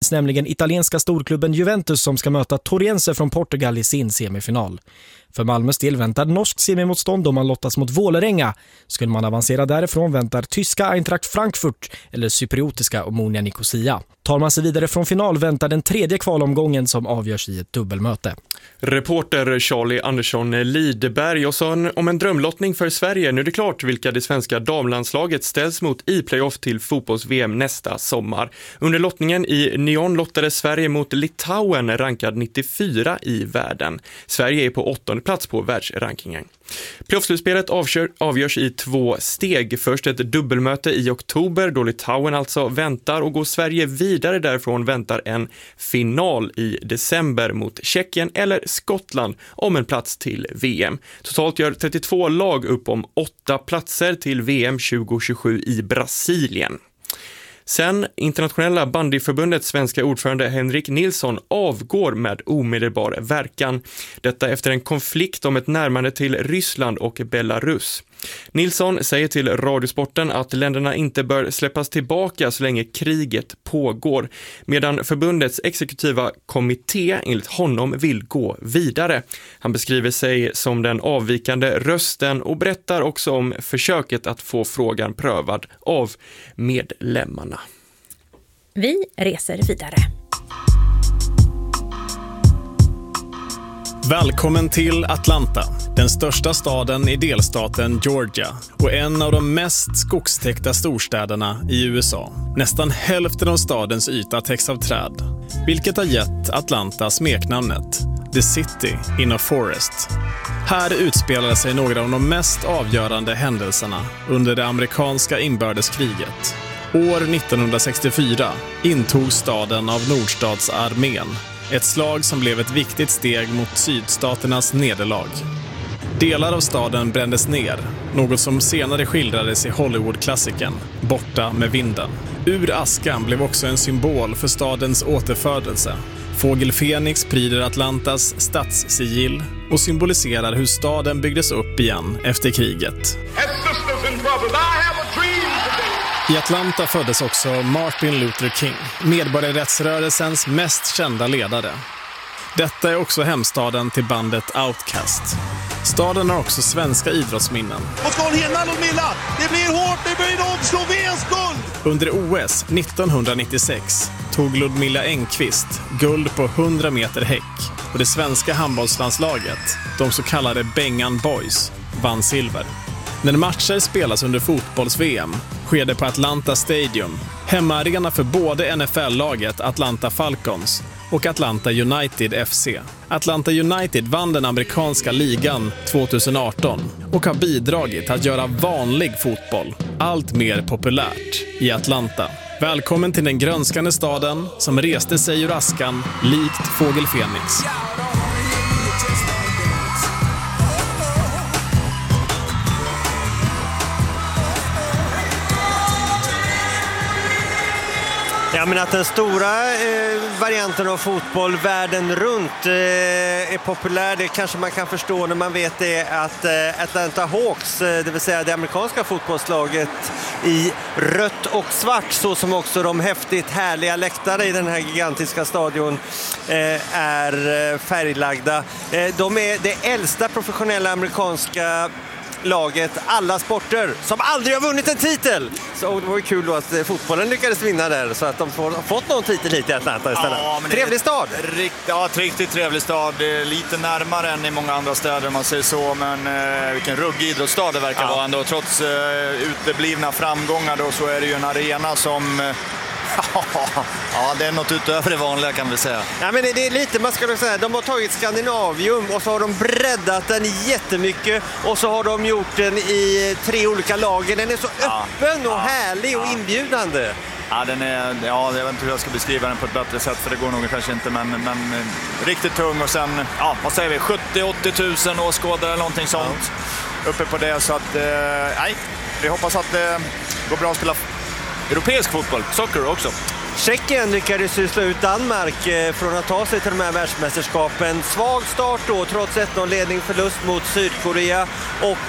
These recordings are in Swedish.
avgjorts nämligen italienska storklubben Juventus som ska möta Torrense från Portugal i sin semifinal. För Malmös del väntar norsk semimotstånd om man lottas mot Vålerenga. Skulle man avancera därifrån väntar tyska Eintracht Frankfurt eller cypriotiska Omonia Nicosia. Tar man sig vidare från final väntar den tredje kvalomgången som avgörs i ett dubbelmöte. Reporter Charlie Andersson Lidberg och så om en drömlottning för Sverige. Nu är det klart vilka det svenska damlandslaget ställs mot i playoff till fotbolls-VM nästa sommar. Under lottningen i Nyon lottade Sverige mot Litauen rankad 94 i världen. Sverige är på 8:e plats på världsrankingen. Playoffslutspelet avgörs i 2 steg. Först ett dubbelmöte i oktober då Litauen alltså väntar, och går Sverige vidare därifrån väntar en final i december mot Tjeckien eller Skottland om en plats till VM. Totalt gör 32 lag upp om 8 platser till VM 2027 i Brasilien. Sen internationella bandyförbundets svenska ordförande Henrik Nilsson avgår med omedelbar verkan. Detta efter en konflikt om ett närmande till Ryssland och Belarus. Nilsson säger till Radiosporten att länderna inte bör släppas tillbaka så länge kriget pågår, medan förbundets exekutiva kommitté enligt honom vill gå vidare. Han beskriver sig som den avvikande rösten och berättar också om försöket att få frågan prövad av medlemmarna. Vi reser vidare. Välkommen till Atlanta, den största staden i delstaten Georgia och en av de mest skogstäckta storstäderna i USA. Nästan hälften av stadens yta täcks av träd, vilket har gett Atlanta smeknamnet The City in a Forest. Här utspelade sig några av de mest avgörande händelserna under det amerikanska inbördeskriget. År 1964 intog staden av Nordstatsarmén, ett slag som blev ett viktigt steg mot sydstaternas nederlag. Delar av staden brändes ner, något som senare skildrades i Hollywood-klassikern Borta med vinden. Ur askan blev också en symbol för stadens återfödelse. Fågel Fenix pryder Atlantas stadssigill och symboliserar hur staden byggdes upp igen efter kriget. I Atlanta föddes också Martin Luther King, medborgarrättsrörelsens mest kända ledare. Detta är också hemstaden till bandet Outkast. Staden har också svenska idrottsminnen. Det blir hårt, det blir något slovensk guld! Under OS 1996 tog Ludmilla Engqvist guld på 100 meter häck, och det svenska handbollslandslaget, de så kallade Bengan Boys, vann silver. När matcher spelas under fotbolls-VM sker det på Atlanta Stadium, hemmaarena för både NFL-laget Atlanta Falcons och Atlanta United FC. Atlanta United vann den amerikanska ligan 2018 och har bidragit till att göra vanlig fotboll allt mer populärt i Atlanta. Välkommen till den grönskande staden som reste sig ur askan likt Fågel Fenix. Ja, men att den stora varianten av fotboll världen runt är populär, det kanske man kan förstå när man vet det att Atlanta Hawks, det vill säga det amerikanska fotbollslaget i rött och svart, så som också de häftigt härliga läktare i den här gigantiska stadion är färglagda. De är det äldsta professionella amerikanska laget, alla sporter, som aldrig har vunnit en titel. Så det var ju kul då att fotbollen lyckades vinna där, så att de har fått någon titel hit i Atlanta istället. Ja, trevlig stad. Riktigt trevlig stad. Det är lite närmare än i många andra städer om man säger så, men vilken ruggig idrottsstad det verkar vara ändå. Trots uteblivna framgångar då, så är det ju en arena som ja, det är något utöver det vanliga kan vi säga. Ja, men det är lite, man ska säga, de har tagit Skandinavium och så har de breddat den jättemycket och så har de gjort den i 3 olika lager. Den är så öppen och härlig och inbjudande. Ja, den är, jag vet inte hur jag ska beskriva den på ett bättre sätt, för det går nog kanske inte, men riktigt tung. Och sen, vad säger vi, 70-80 000 åskådare eller någonting sånt uppe på det, så att vi hoppas att det går bra att spela europeisk fotboll, soccer också. Tjeckien lyckades ju slå ut Danmark från att ta sig till de här världsmästerskapen. Svag start då, trots 1-0-ledning, förlust mot Sydkorea. Och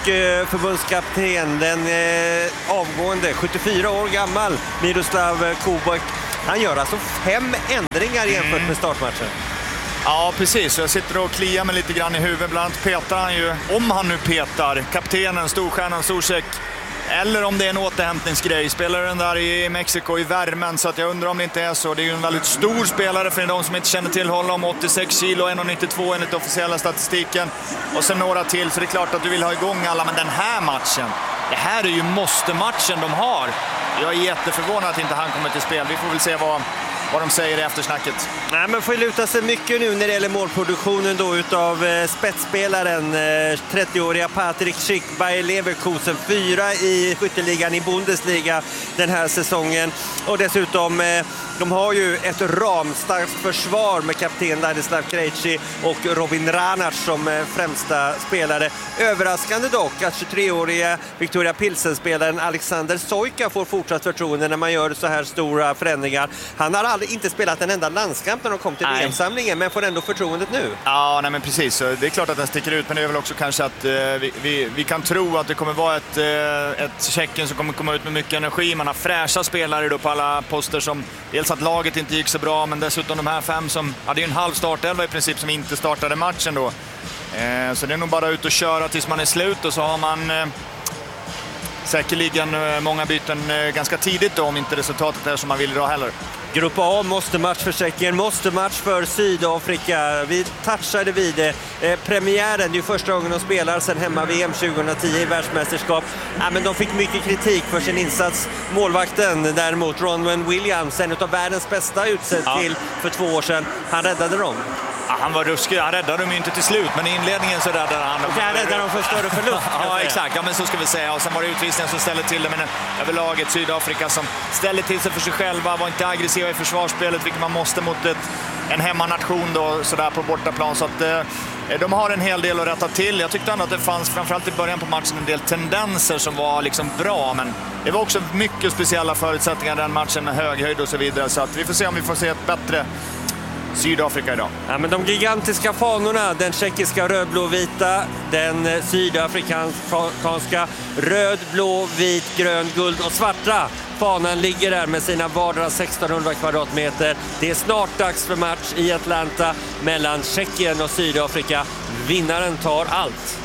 förbundskapten, den avgående, 74 år gammal, Miroslav Kubek, Han gör alltså 5 ändringar jämfört med startmatchen. Ja, precis. Jag sitter och kliar mig lite grann i huvudet. Bland annat petar han ju, om han nu petar, kaptenen, storstjärnan Zuzek. Eller om det är en återhämtningsgrej. Spelar den där i Mexiko i värmen, så att jag undrar om det inte är så. Det är ju en väldigt stor spelare för de som inte känner till honom. 86 kilo, 1,92 enligt officiella statistiken. Och sen några till, så det är klart att du vill ha igång alla. Men den här matchen, det här är ju måste-matchen de har. Jag är jätteförvånad att inte han kommer till spel. Vi får väl se vad de säger i eftersnacket. Nej, men får luta sig mycket nu när det gäller målproduktionen då utav spetsspelaren 30-åriga Patrick Schick, Bayer Leverkusen, 4 i skytteligan i Bundesliga den här säsongen. Och dessutom, de har ju ett ramstarkt försvar med kapten Ladislav Krejci och Robin Ranac som främsta spelare. Överraskande dock att 23-åriga Victoria Pilsen-spelaren Alexander Sojka får fortsatt förtroende när man gör så här stora förändringar. Han har inte spelat en enda landskamp när de kom till VM-samlingen, men får ändå förtroendet nu. Ja, nej men precis. Det är klart att den sticker ut, men det är väl också kanske att vi kan tro att det kommer vara ett Tjeckien som kommer komma ut med mycket energi. Man har fräscha spelare då på alla poster, som dels att laget inte gick så bra, men dessutom de här 5 som hade ju en halv startelva i princip som inte startade matchen då. Så det är nog bara ut och köra tills man är slut, och så har man säkerligen många byten ganska tidigt då, om inte resultatet är som man vill idag heller. Grupp A måste match för Tjeckien, måste match för Sydafrika. Vi touchade vid det. Premiären, det är första gången de spelar sedan hemma VM 2010 i världsmästerskap. Ja, men de fick mycket kritik för sin insats. Målvakten däremot, Ronwen Williams, en av världens bästa utsett till för 2 år sedan. Han räddade dem. Ja, han var ruskig. Han räddade dem ju inte till slut, men i inledningen så räddade han dem. Han räddade dem för större förlust. Ja, exakt. Ja, men så ska vi säga. Och sen var det utvisningen som ställde till det, men överlaget Sydafrika som ställde till sig för sig själva, var inte aggressiva i försvarsspelet, vilket man måste mot en hemmanation då, sådär på bortaplan. Så att de har en hel del att rätta till. Jag tyckte ändå att det fanns, framförallt i början på matchen, en del tendenser som var liksom bra, men det var också mycket speciella förutsättningar den matchen med hög höjd och så vidare. Så att vi får se om vi får se ett bättre Sydafrika idag. Ja, men de gigantiska fanorna, den tjeckiska röd-blå-vita, den sydafrikanska röd, blå, vit, grön, guld och svarta. Fanan ligger där med sina vardera 1600 kvadratmeter. Det är snart dags för match i Atlanta mellan Tjeckien och Sydafrika. Vinnaren tar allt.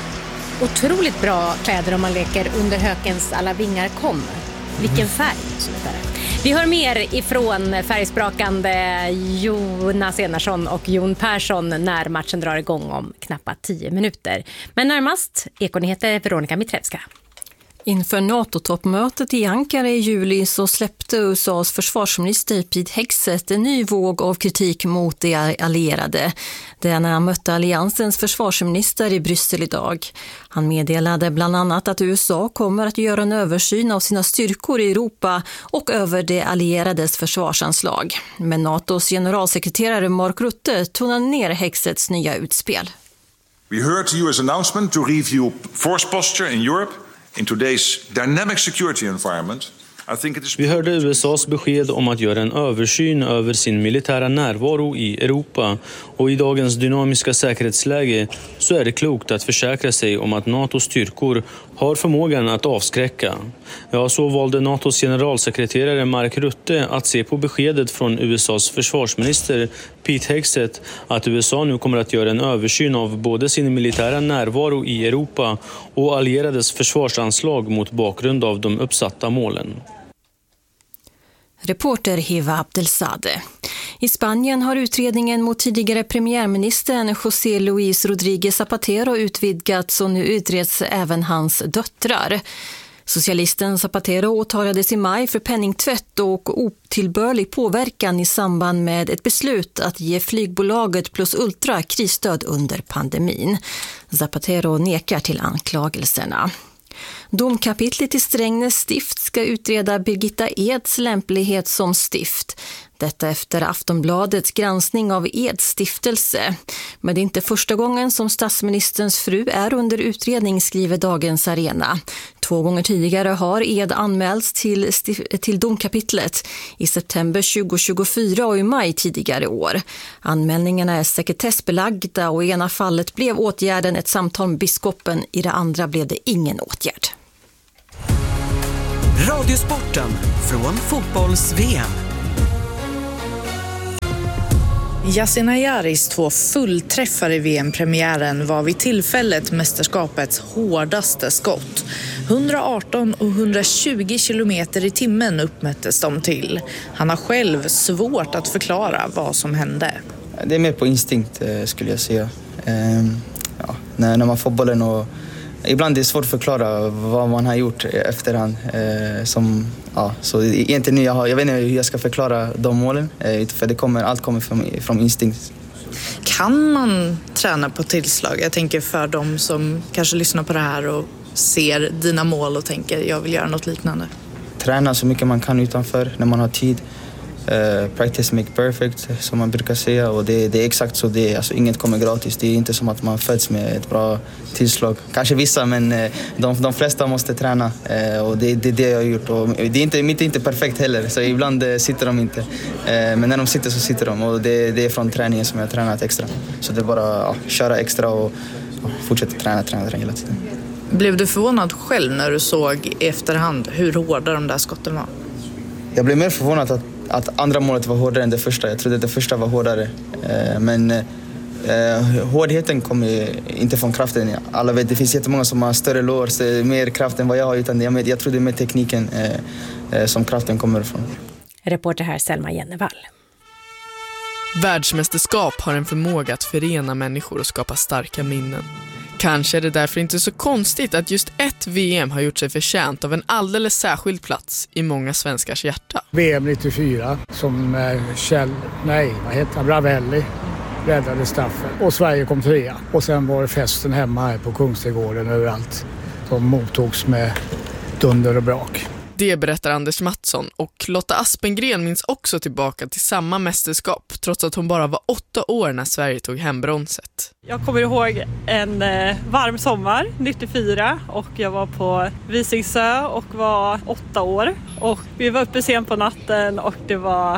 Otroligt bra kläder om man leker under hökens alla vingar kommer. Vilken färg och så vidare. Vi hör mer ifrån färgsprakande Jonas Enarsson och Jon Persson när matchen drar igång om knappt 10 minuter. Men närmast Ekonyheter Veronica Mitrevska. Inför NATO-toppmötet i Ankara i juli så släppte USAs försvarsminister Pete Hegseth en ny våg av kritik mot de allierade. Det är när han mötte alliansens försvarsminister i Bryssel idag. Han meddelade bland annat att USA kommer att göra en översyn av sina styrkor i Europa och över de allierades försvarsanslag. Men NATOs generalsekreterare Mark Rutte tonade ner Hegseths nya utspel. We heard the US announcement to review force posture in Europe. In today's dynamic security environment, Vi hörde USAs besked om att göra en översyn över sin militära närvaro i Europa, och i dagens dynamiska säkerhetsläge så är det klokt att försäkra sig om att NATOs styrkor har förmågan att avskräcka. Ja, så valde NATOs generalsekreterare Mark Rutte att se på beskedet från USAs försvarsminister Pete Hegseth att USA nu kommer att göra en översyn av både sin militära närvaro i Europa och allierades försvarsanslag mot bakgrund av de uppsatta målen. Reporter Hiva Abdelsadeh. I Spanien har utredningen mot tidigare premiärministern José Luis Rodríguez Zapatero utvidgats och nu utreds även hans döttrar. Socialisten Zapatero åtalades i maj för penningtvätt och otillbörlig påverkan i samband med ett beslut att ge flygbolaget Plus Ultra krisstöd under pandemin. Zapatero nekar till anklagelserna. Domkapitlet i Strängnäs stift ska utreda Birgitta Eds lämplighet som stift. Detta efter Aftonbladets granskning av Eds stiftelse. Men det är inte första gången som statsministerns fru är under utredning, skriver Dagens Arena. 2 gånger tidigare har Ed anmälts till domkapitlet i september 2024 och i maj tidigare år. Anmälningarna är sekretessbelagda och i ena fallet blev åtgärden ett samtal med biskopen, i det andra blev det ingen åtgärd. Radiosporten från fotbolls-VM. Yasin Ayaris 2 fullträffar i VM-premiären var vid tillfället mästerskapets hårdaste skott. 118 och 120 kilometer i timmen uppmättes de till. Han har själv svårt att förklara vad som hände. Det är mer på instinkt skulle jag säga. När man får bollen och ibland är det svårt att förklara vad man har gjort efterhand. Så egentligen jag vet inte hur jag ska förklara de målen. För allt kommer från instinkt. Kan man träna på tillslag? Jag tänker för de som kanske lyssnar på det här och ser dina mål och tänker jag vill göra något liknande. Träna så mycket man kan utanför när man har tid. Practice make perfect, som man brukar säga, och det är exakt så det är. Alltså, inget kommer gratis. Det är inte som att man föds med ett bra tillslag. Kanske vissa, men de flesta måste träna, och det är det jag har gjort. Och det är inte perfekt heller, så ibland sitter de inte. Men när de sitter så sitter de, och det är från träningen som jag har tränat extra. Så det är bara köra extra och fortsätta träna hela tiden. Blev du förvånad själv när du såg i efterhand hur hårda de där skotten var? Jag blev mer förvånad att andra målet var hårdare än det första. Jag trodde att det första var hårdare. Men hårdheten kommer inte från kraften. Alla vet, det finns jättemånga som har större lår, så mer kraft än vad jag har. Utan jag tror det är med tekniken som kraften kommer ifrån. Reporter här Selma Jennevall. Världsmästerskap har en förmåga att förena människor och skapa starka minnen. Kanske är det därför inte så konstigt att just ett VM har gjort sig förtjänt av en alldeles särskild plats i många svenskars hjärta. VM 94 som Ravelli räddade straffen och Sverige kom 3. Och sen var det festen hemma här på Kungsträdgården överallt som mottogs med dunder och brak. Det berättar Anders Mattsson, och Lotta Aspengren minns också tillbaka till samma mästerskap trots att hon bara var 8 år när Sverige tog hem bronset. Jag kommer ihåg en varm sommar 94 och jag var på Visingsö och var 8 år. Och vi var uppe sent på natten och det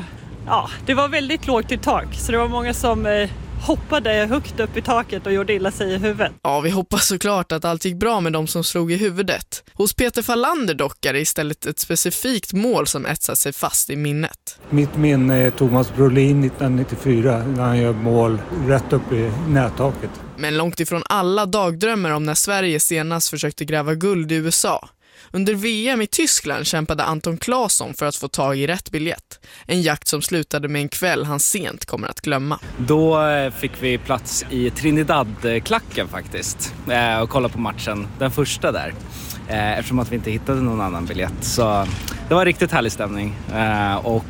var väldigt lågt i tak, så det var många som hoppade högt upp i taket och gjorde illa sig i huvudet. Ja, vi hoppas såklart att allt gick bra med de som slog i huvudet. Hos Peter Fallander dock är det istället ett specifikt mål som etsar sig fast i minnet. Mitt minne är Thomas Brolin 1994 när han gör mål rätt upp i nättaket. Men långt ifrån alla dagdrömmer om när Sverige senast försökte gräva guld i USA. Under VM i Tyskland kämpade Anton Claesson för att få tag i rätt biljett. En jakt som slutade med en kväll han sent kommer att glömma. Då fick vi plats i Trinidad-klacken faktiskt och kolla på matchen, den första där. Eftersom att vi inte hittade någon annan biljett. Så det var riktigt härlig stämning och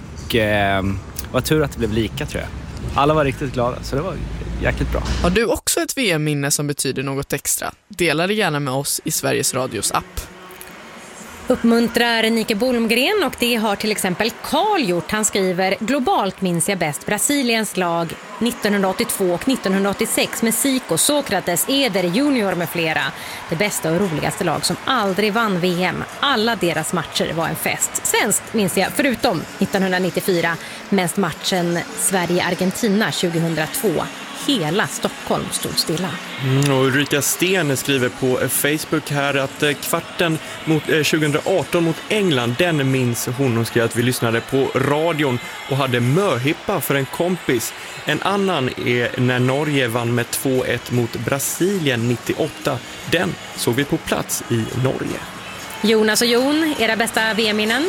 var tur att det blev lika, tror jag. Alla var riktigt glada, så det var jäkligt bra. Har du också ett VM-minne som betyder något extra? Dela det gärna med oss i Sveriges Radios app. Uppmuntrar Nike Bolmgren, och det har till exempel Karl gjort. Han skriver: globalt minns jag bäst Brasiliens lag 1982 och 1986 med Zico, Sokrates, Eder, Junior med flera. Det bästa och roligaste lag som aldrig vann VM. Alla deras matcher var en fest. Svenskt minns jag, förutom 1994, mest matchen Sverige-Argentina 2002. Hela Stockholm stod stilla. Och Ulrika Sten skriver på Facebook här att kvarten mot 2018 mot England, den minns hon. Hon skrev att vi lyssnade på radion och hade möhippa för en kompis. En annan är när Norge vann med 2-1 mot Brasilien 98. Den såg vi på plats i Norge. Jonas och Jon, era bästa VM-minnen?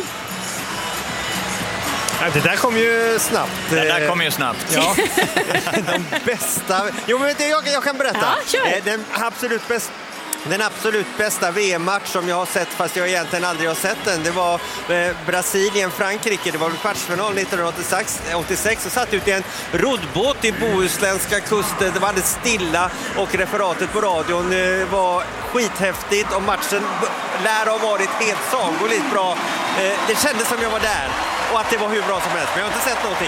Det där kom ju snabbt. Ja. De bästa... Jo, men jag kan berätta. Ja, kör. Den absolut bästa VM-match som jag har sett, fast jag egentligen aldrig har sett den, det var Brasilien-Frankrike. Det var kvartsfinal 1986 och satt ut i en roddbåt i bohuslänska kusten. Det var alldeles stilla och referatet på radion var skithäftigt och matchen lär ha varit helt sagoligt bra. Det kändes som jag var där och att det var hur bra som helst, men jag har inte sett någonting.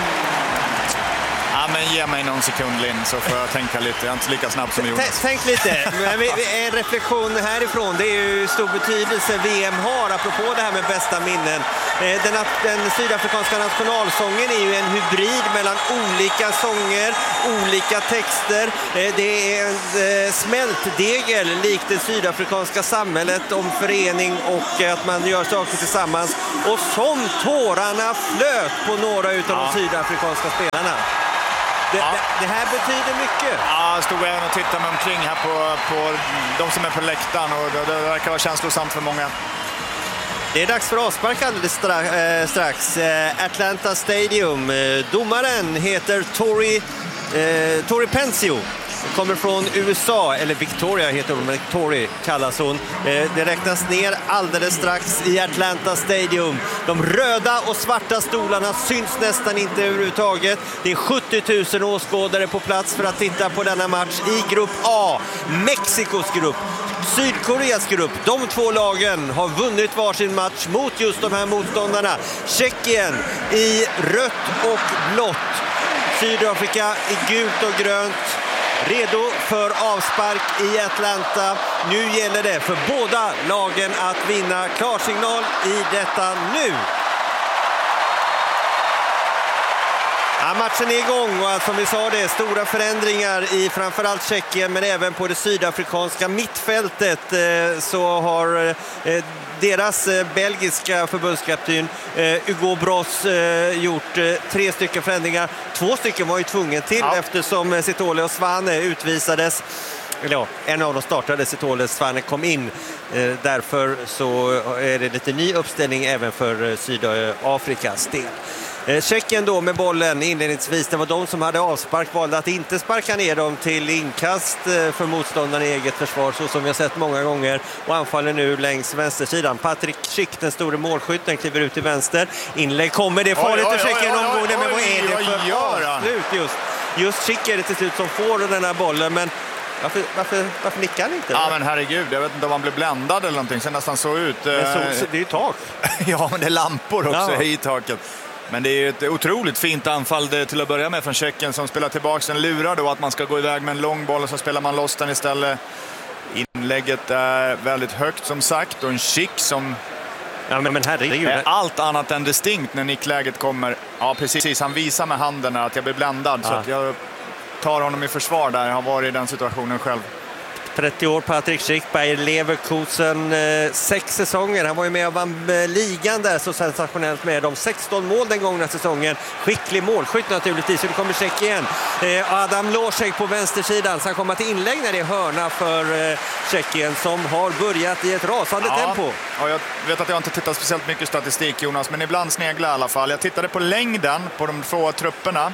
Ja, men ge mig någon sekund, Linn, så får jag tänka lite. Jag är inte lika snabb som Jonas. Tänk lite. En reflektion härifrån. Det är ju stor betydelse VM har, apropå det här med bästa minnen. Den sydafrikanska nationalsången är ju en hybrid mellan olika sånger, olika texter. Det är en smältdegel likt det sydafrikanska samhället om förening och att man gör saker tillsammans. Och som tårarna flöt på några utav de sydafrikanska spelarna. Det här betyder mycket. Ja, jag stod även och tittade mig omkring här på de som är på läktaren och det verkar vara känslosamt för många. Det är dags för avspark alldeles strax. Atlanta Stadium. Domaren heter Tori Pensio. Kommer från USA, eller Victoria heter hon, men Tori kallas hon. Det räknas ner alldeles strax i Atlanta Stadium. De röda och svarta stolarna syns nästan inte överhuvudtaget. Det är 70 000 åskådare på plats för att titta på denna match i grupp A. Mexikos grupp, Sydkoreas grupp. De två lagen har vunnit varsin match mot just de här motståndarna. Tjeckien i rött och blått. Sydafrika i gult och grönt. Redo för avspark i Atlanta. Nu gäller det för båda lagen att vinna. Klarsignal i detta nu. Ja, matchen är igång och som vi sa, det är stora förändringar i framförallt Tjeckien, men även på det sydafrikanska mittfältet så har deras belgiska förbundskapten Hugo Bross gjort 3 stycken förändringar. 2 stycken var ju tvungen till eftersom Sitole och Svane utvisades. Eller ja, en av dem startade, Sitole, Svane kom in. Därför så är det lite ny uppställning även för Sydafrikas del. Tjeckien då med bollen inledningsvis, det var de som hade avspark, valde att inte sparka ner dem till inkast för motståndaren i eget försvar, så som vi har sett många gånger, och anfaller nu längs vänstersidan. Patrik Schick, den store målskytten, kliver ut till vänster. Inlägg kommer, det är farligt för Tjeckien omgående, men vad är det för avslut? Just Schick är det till slut som får den här bollen, men varför nickar han inte? Ja, men herregud, jag vet inte om han blev bländad eller någonting, sen nästan så ut. Det är ju tak. Ja, men det är lampor också i taket. Men det är ett otroligt fint anfall till att börja med från Tjeckien som spelar tillbaka. En lurar då att man ska gå iväg med en lång boll och så spelar man loss den istället. Inlägget är väldigt högt som sagt och en Schick som är allt annat än distinkt när nickläget kommer. Ja, precis. Han visar med handen att jag blir bländad så att jag tar honom i försvar där. Jag har varit i den situationen själv. 30 år, Patrik Schick, Bayer Leverkusen, 6 säsonger. Han var ju med och vann ligan där så sensationellt med de 16 mål den gångna säsongen. Skicklig målskytt naturligtvis. Så det kommer Schick igen. Adam Lošek på vänstersidan. Så han kommer till inlägg när det är hörna för Tjeckien som har börjat i ett rasande tempo. Ja, jag vet att jag inte tittat speciellt mycket statistik, Jonas, men ibland sneglar i alla fall. Jag tittade på längden på de två trupperna.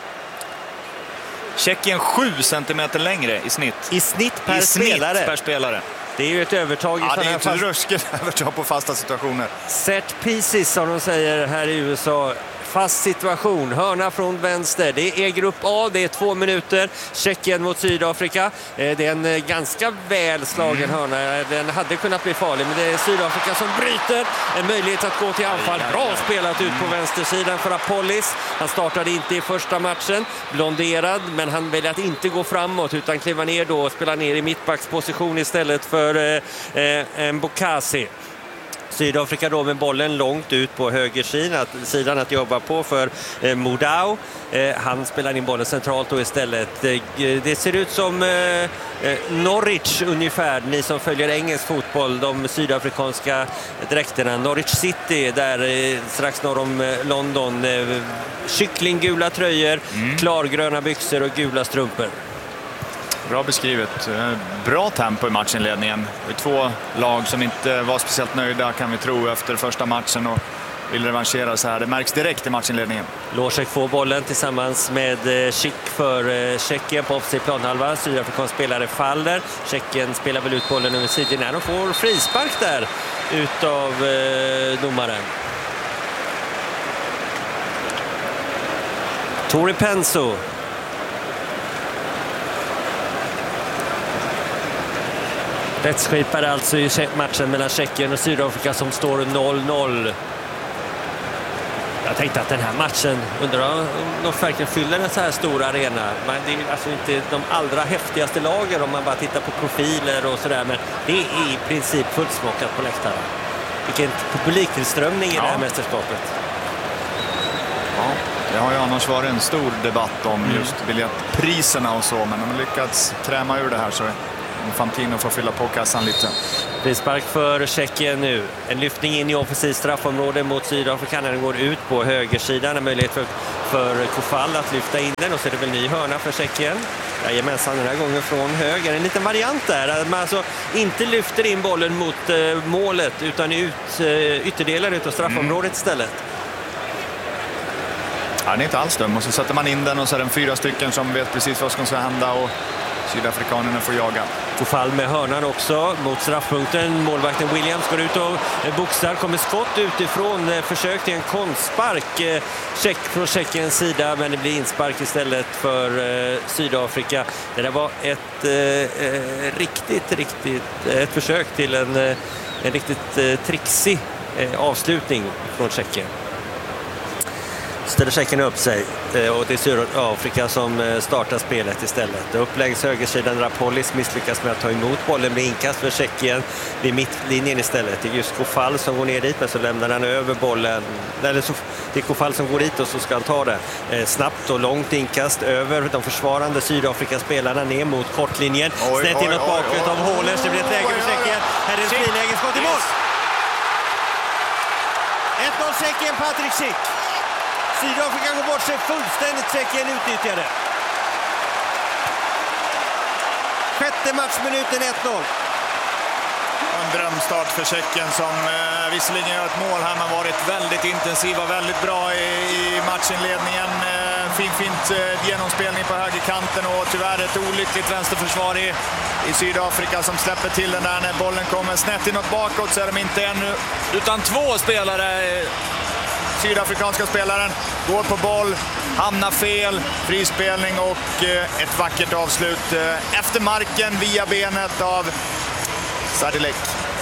Tjeckien 7 centimeter längre i snitt. I snitt per spelare. Det är ju ett övertag. Ja, det är ett ruskigt övertag på fasta situationer. Set pieces som de säger här i USA. Fast situation, hörna från vänster. Det är grupp A, det är 2 minuter. Tjeckien mot Sydafrika. Det är en ganska väl slagen hörna. Den hade kunnat bli farlig, men det är Sydafrika som bryter. En möjlighet att gå till anfall. Bra spelat ut på vänstersidan för Apollis. Han startade inte i första matchen. Blonderad, men han väljer att inte gå framåt utan kliva ner då och spela ner i mittbacksposition istället för Mbokasi. Sydafrika då med bollen långt ut på högersidan att jobba på för Modau. Han spelar in bollen centralt då istället. Det ser ut som Norwich ungefär, ni som följer engelsk fotboll, de sydafrikanska dräkterna. Norwich City där strax norr om London. Kycklinggula tröjor, klargröna byxor och gula strumpor. Bra beskrivet. Bra tempo i matchinledningen. Det är 2 lag som inte var speciellt nöjda kan vi tro efter första matchen och vill revanschera så här. Det märks direkt i matchinledningen. Lošek får bollen tillsammans med Schick för Tjeckien på offensiv planhalva. Sydafrikansk spelare faller. Tjeckien spelar väl ut bollen över sidan och får frispark där utav domaren. Tori Pensio. Rättsskipare alltså i matchen mellan Tjeckien och Sydafrika som står 0-0. Jag tänkte att den här matchen, undrar om de verkligen fyller en så här stor arena. Men det är alltså inte de allra häftigaste lagen om man bara tittar på profiler och sådär. Men det är i princip fullsmockat på läktaren. Vilken publiktillströmning i det här mästerskapet. Ja, det har ju annars varit en stor debatt om just biljettpriserna och så. Men de har lyckats kräma ur det här så Infantino får fylla på kassan lite. Frispark för Tjeckien nu. En lyftning in i offensiv straffområde mot Sydafrika när den går ut på högersidan. En möjlighet för för Kofall att lyfta in den, och så är det väl ny hörna för Tjeckien. Jajamensan, den här gången från höger. En liten variant där, att man alltså inte lyfter in bollen mot målet utan ytterdelen utav straffområdet istället. Ja, det är inte alls dum. Och så sätter man in den och så är den 4 stycken som vet precis vad som ska hända och sydafrikanerna får jaga. Kofall med hörnan också mot straffpunkten. Målvakten Williams går ut och boxar. Kommer skott utifrån. Försök till en kontspark från Tjeckiens sida, men det blir inspark istället för Sydafrika. Det där var ett ett försök till en riktigt trixig avslutning från Tjeckien. Ställer Tjeckien upp sig och det är Sydafrika som startar spelet istället. Upp längs högersidan, Rapolis misslyckas med att ta emot bollen, blir inkast för Tjeckien vid mittlinjen istället. Det är just Kofall som går ner dit, men så lämnar han över bollen. Eller så, det är Kofall som går dit och så ska han ta det. Snabbt och långt inkast över de försvarande Sydafrika-spelarna ner mot kortlinjen. Snett inåt bakåt av Hålers, det blir ett läge för Tjeckien. Här är det friläge, skott i mål! 1-0 Tjeckien, Patrik Schick. Sydafrika går bort sig fullständigt, Tjeckien utnyttjade. 6:e matchminuten 1-0. En drömstart för Tjeckien som visserligen gör ett mål här, men varit väldigt intensiva, väldigt bra i matchinledningen. Fint genomspelning på högerkanten och tyvärr ett olyckligt vänsterförsvar i Sydafrika som släpper till den där när bollen kommer snett inåt bakåt, så är de inte en utan 2 spelare. Sydafrikanska spelaren går på boll, hamnar fel, frispelning och ett vackert avslut efter marken via benet av Sadilek.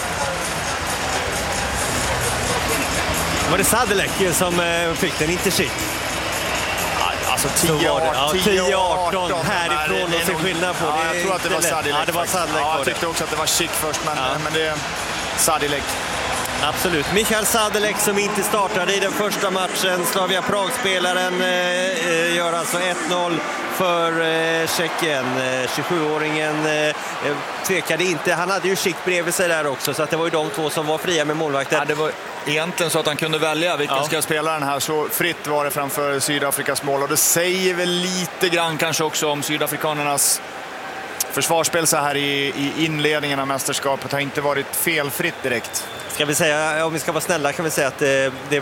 Var det Sadilek som fick den, inte Schick? Alltså 10-18 härifrån och se skillnad på det. Jag tror att det var Sadilek. Ja, det var Sadilek. Jag tyckte också att det var Schick först, men det är Sadilek. Absolut. Michael Sadilek som inte startade i den första matchen. Slavia Prag-spelaren gör alltså 1-0 för Tjeckien. 27-åringen tvekade inte. Han hade ju Schick bredvid sig där också, så att det var ju de 2 som var fria med målvakten. Ja, det var egentligen så att han kunde välja vilken ska spela den här. Så fritt var det framför Sydafrikas mål. Och det säger väl lite grann kanske också om sydafrikanernas försvarsspel så här i inledningen av mästerskapet. Har inte varit felfritt direkt. Ska vi säga, om vi ska vara snälla kan vi säga att det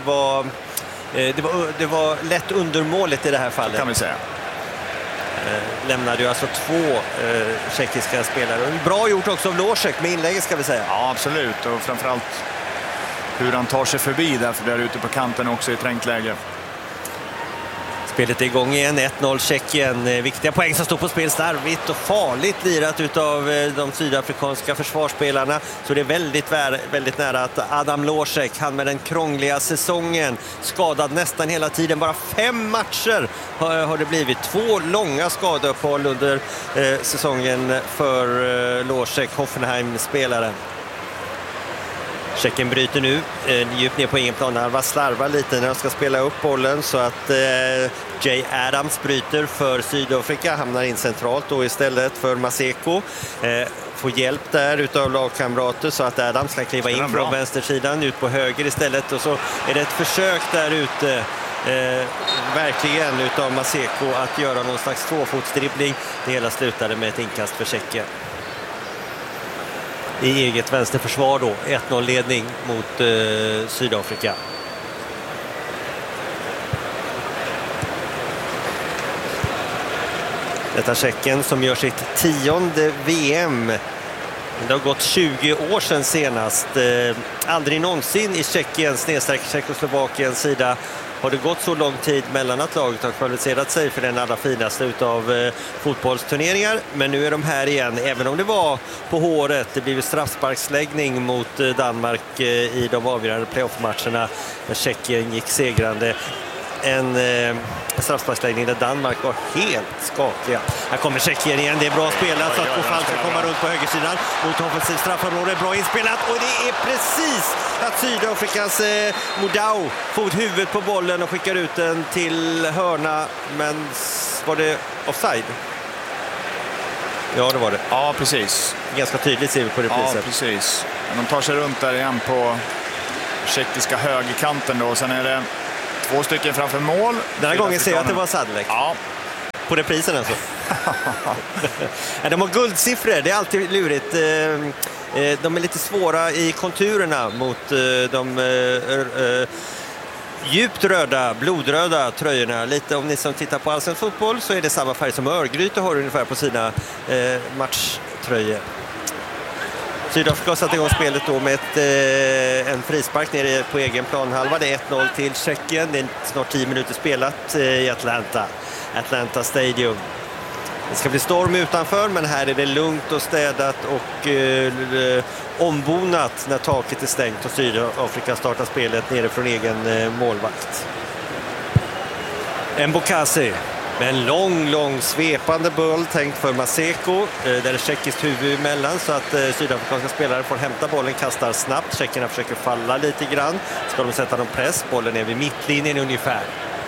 var lätt undermålet i det här fallet. Kan vi säga. Lämnade ju alltså 2 tjeckiska spelare. Bra gjort också av Losek med inlägget, ska vi säga. Ja, absolut. Och framförallt hur han tar sig förbi där ute på kanten också i trängt läge. Spelet är igång igen, 1-0 Tjeckien. Viktiga poäng som står på spel, starvigt och farligt lirat utav de sydafrikanska försvarsspelarna. Så det är väldigt nära att Adam Losek, han med den krångliga säsongen, skadad nästan hela tiden. Bara 5 matcher har det blivit. 2 långa skadeuppehåll under säsongen för Losek, Hoffenheim-spelaren. Tjeckien bryter nu djupt ner på egen plan. Alva slarvar lite när de ska spela upp bollen, så att Jay Adams bryter för Sydafrika. Hamnar in centralt då istället för Maseko. Får hjälp där utav lagkamrater så att Adams kan kliva in från vänstersidan ut på höger istället. Och så är det ett försök där ute verkligen utav Maseko att göra någon slags tvåfotsdribbling. Det hela slutade med ett inkast för Tjeckien. I eget vänsterförsvar då, 1-0 ledning mot Sydafrika. Detta Tjeckien som gör sitt 10:e VM. Det har gått 20 år sedan senast. Aldrig någonsin i Tjeckien/Tjeckoslovakiens sida har det gått så lång tid mellan att laget har kvalificerat sig för den allra finaste utav fotbollsturneringar. Men nu är de här igen, även om det var på håret. Det blev straffsparksläggning mot Danmark i de avgörande playoff-matcherna när Tjeckien gick segrande. En straffsparksläggning där Danmark var helt skapliga. Här kommer Tjeckien igen, det är bra spelat så att Kofall ska komma runt på högersidan mot offensivt straffområde, bra inspelat och det är precis att Sydafrikas Modau får huvudet på bollen och skickar ut den till hörna, men var det offside? Ja, det var det. Ja, precis. Ganska tydligt ser vi på reprisen. Ja, precis. De tar sig runt där igen på tjeckiska högerkanten då, och sen är det 2 stycken framför mål. Den här gången ser jag att det var Sadlek. Ja. På reprisen alltså. De har guldsiffror, det är alltid lurigt. De är lite svåra i konturerna mot de djupt röda, blodröda tröjorna. Lite om ni som tittar på allsvensk fotboll så är det samma färg som Örgryte har ungefär på sina matchtröjor. Sydafrika har satt igång spelet då med en frispark nere på egen planhalva. Det är 1-0 till Tjeckien. Det är snart 10 minuter spelat i Atlanta Stadium. Det ska bli storm utanför, men här är det lugnt och städat och ombonat när taket är stängt och Sydafrika startar spelet nere från egen målvakt. Mbokasi med en lång svepande boll tänkt för Maseko. Där är tjeckiskt huvud emellan så att sydafrikanska spelare får hämta bollen, kastar snabbt. Tjeckerna försöker falla lite grann. Ska de sätta någon press? Bollen är vid mittlinjen ungefär.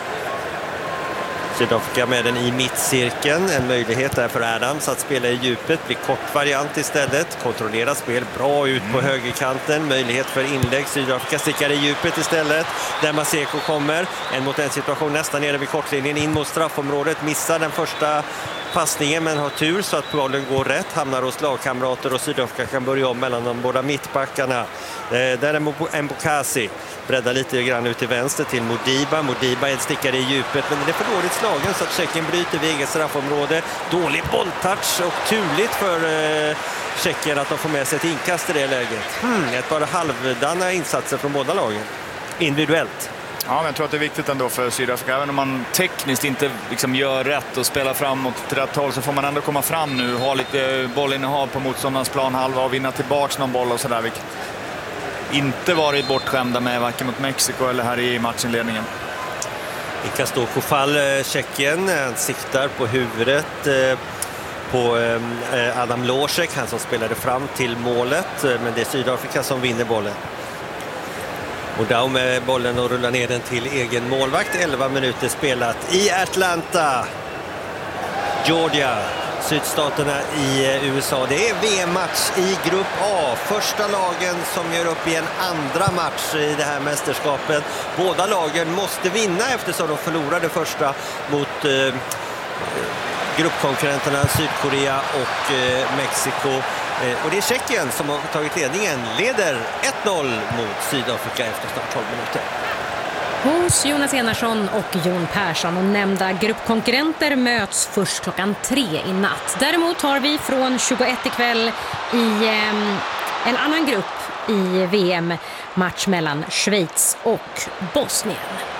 Sydafrika med den i mittcirkeln. En möjlighet där för Adams att spela i djupet. Blir kort variant istället. Kontrollera spel bra ut på högerkanten. Möjlighet för inlägg. Sydafrika stickar i djupet istället. Där Maseko kommer. En mot en situation nästan nere vid kortlinjen. In mot straffområdet. Missar den första passningen men har tur så att bollen går rätt. Hamnar hos lagkamrater och Sydafrika kan börja om mellan de båda mittbackarna. Där är Mbokasi. Breddar lite grann ut till vänster till Modiba. Modiba är en stickare i djupet men det är för dåligt slagen så att Tjeckien bryter vid eget straffområde. Dålig bolltouch och turligt för Tjeckien att de får med sig ett inkast i det läget. Ett par halvdana insatser från båda lagen. Individuellt. Ja, men jag tror att det är viktigt ändå för Sydafrika. Även om man tekniskt inte liksom gör rätt och spelar framåt till rätt håll så får man ändå komma fram nu. Ha lite bollinnehav på motståndarens planhalva och vinna tillbaka någon boll och sådär. Vilket inte varit bortskämda med varken mot Mexiko eller här i matchinledningen. Vilka står på fall Tjeckien. Han siktar på huvudet på Adam Losek, han som spelade fram till målet. Men det är Sydafrika som vinner bollen. Och Dau med bollen och rullar ner den till egen målvakt. 11 minuter spelat i Atlanta, Georgia, sydstaterna i USA. Det är VM-match i grupp A. Första lagen som gör upp i en andra match i det här mästerskapet. Båda lagen måste vinna eftersom de förlorade första mot gruppkonkurrenterna Sydkorea och Mexiko. Och det är Tjeckien som har tagit ledningen. Leder 1-0 mot Sydafrika efter snart 12 minuter. Hos Jonas Enarsson och Jon Persson och nämnda gruppkonkurrenter möts först klockan 3 i natt. Däremot har vi från 21 ikväll i en annan grupp i VM match mellan Schweiz och Bosnien.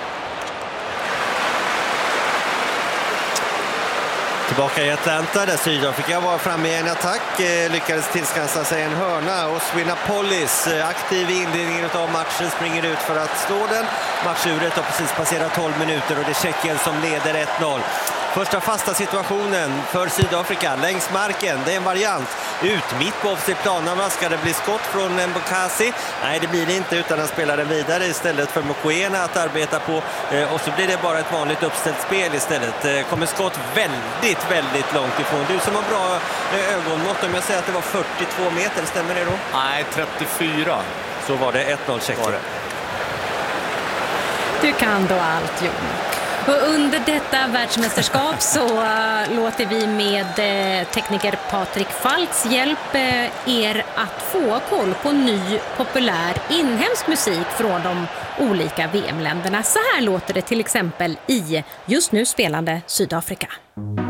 Tillbaka i Atlanta där Sydafrika var framme i en attack, lyckades tillskansa sig en hörna och Swinapolis aktiv i inledningen av matchen springer ut för att slå den. Matchuret har precis passerat 12 minuter och det är Tjeckien som leder 1-0. Första fasta situationen för Sydafrika längs marken, det är en variant. Ut mitt på offside-planen, ska det bli skott från Mbokasi? Nej, det blir det inte utan han spelar den vidare istället för Mokoena att arbeta på. Och så blir det bara ett vanligt uppställt spel istället. Kommer skott väldigt långt ifrån. Du som har bra ögonmått, om jag säger att det var 42 meter, stämmer det då? Nej, 34. Så var det 1-0 Tjeckien. Du kan då allt, Jon. Och under detta världsmästerskap så låter vi med tekniker Patrik Falks hjälp er att få koll på ny populär inhemsk musik från de olika VM-länderna. Så här låter det till exempel i just nu spelande Sydafrika.